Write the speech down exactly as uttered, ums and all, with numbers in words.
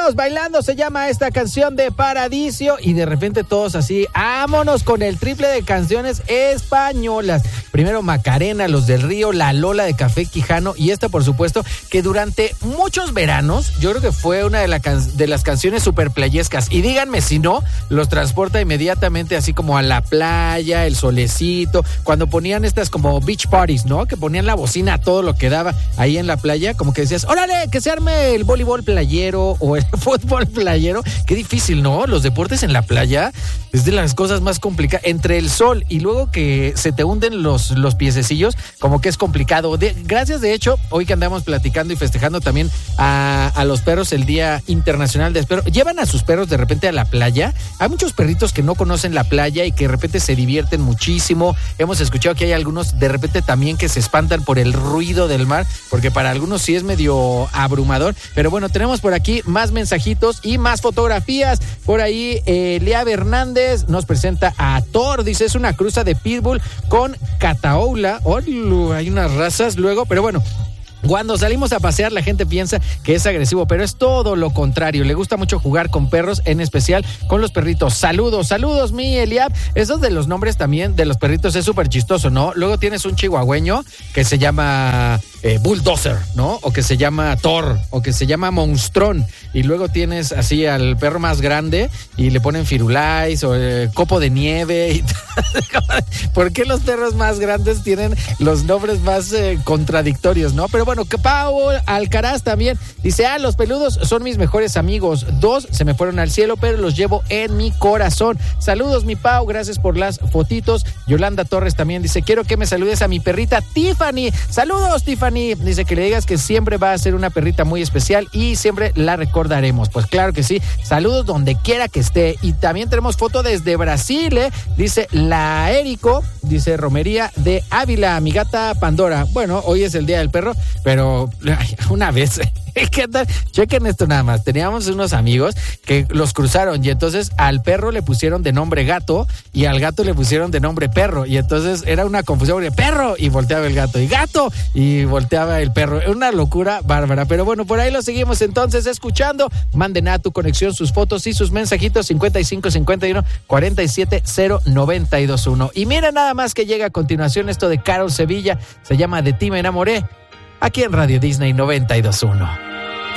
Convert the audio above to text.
vámonos bailando, se llama esta canción de Paradiso. Y de repente todos así, vámonos con el triple de canciones españolas. Primero Macarena, Los del Río, La Lola de Café Quijano. Y esta, por supuesto, que durante muchos veranos, yo creo que fue una de, la can- de las canciones super playescas. Y díganme si no, los transporta inmediatamente así como a la playa, el solecito. Cuando ponían estas como beach parties, ¿no? Que ponían la bocina a todo lo que daba ahí en la playa. Como que decías, órale, que se arme el voleibol playero o el fútbol playero. Qué difícil, ¿no? Los deportes en la playa es de las cosas más complicadas. Entre el sol y luego que se te hunden los, los piececillos, como que es complicado. De, gracias, de hecho, hoy que andamos platicando y festejando también a, a los perros el Día Internacional de Perros. Llevan a sus perros de repente a la playa. Hay muchos perritos que no conocen la playa y que de repente se divierten muchísimo. Hemos escuchado que hay algunos de repente también que se espantan por el ruido del mar, porque para algunos sí es medio abrumador. Pero bueno, tenemos por aquí más mensajitos y más fotografías. Por ahí, eh, Lea Hernández nos presenta a Thor. Dice, es una cruza de Pitbull con Catahoula. Oh, hay unas razas luego, pero bueno. Cuando salimos a pasear, la gente piensa que es agresivo, pero es todo lo contrario. Le gusta mucho jugar con perros, en especial con los perritos. Saludos, saludos, mi Eliab. Esos de los nombres también de los perritos es súper chistoso, ¿no? Luego tienes un chihuahueño que se llama eh, Bulldozer, ¿no? O que se llama Thor, o que se llama Monstrón. Y luego tienes así al perro más grande y le ponen Firulais o eh, Copo de Nieve. Y ¿por qué los perros más grandes tienen los nombres más eh, contradictorios, no? Pero bueno, Bueno, que Pau Alcaraz también dice, ah, los peludos son mis mejores amigos. Dos se me fueron al cielo, pero los llevo en mi corazón. Saludos, mi Pau, gracias por las fotitos. Yolanda Torres también dice, quiero que me saludes a mi perrita Tiffany. Saludos, Tiffany. Dice que le digas que siempre va a ser una perrita muy especial y siempre la recordaremos. Pues claro que sí. Saludos donde quiera que esté. Y también tenemos foto desde Brasil, ¿eh? Dice la Érico, dice Romería de Ávila, mi gata Pandora. Bueno, hoy es el Día del Perro, pero una vez, ¿qué tal? Chequen esto nada más. Teníamos unos amigos que los cruzaron y entonces al perro le pusieron de nombre gato y al gato le pusieron de nombre perro. Y entonces era una confusión porque perro y volteaba el gato y gato y volteaba el perro. Una locura bárbara. Pero bueno, por ahí lo seguimos entonces escuchando. Manden a tu conexión sus fotos y sus mensajitos cincuenta y cinco cincuenta y uno cuarenta y siete cero noventa y dos uno. Y mira nada más que llega a continuación esto de Carol Sevilla. Se llama De ti me enamoré. Aquí en Radio Disney noventa y dos punto uno.